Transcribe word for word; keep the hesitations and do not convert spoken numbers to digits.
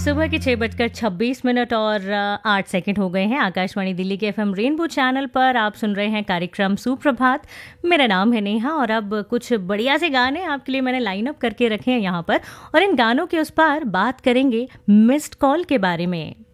सुबह के छः बजकर छब्बीस मिनट और अ, आठ सेकंड हो गए हैं। आकाशवाणी दिल्ली के एफएम रेनबो चैनल पर आप सुन रहे हैं कार्यक्रम सुप्रभात। मेरा नाम है नेहा और अब कुछ बढ़िया से गाने आपके लिए मैंने लाइन अप करके रखे हैं यहाँ पर, और इन गानों के उस पार बात करेंगे मिस्ड कॉल के बारे में।